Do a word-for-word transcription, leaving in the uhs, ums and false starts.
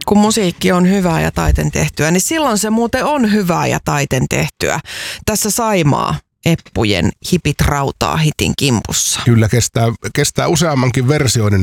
kun musiikki on hyvää ja taiten tehtyä, niin silloin se muuten on hyvää ja taiten tehtyä. Tässä Saimaa Eppujen Hipit rautaa hitin kimpussa. Kyllä kestää, kestää useammankin versioiden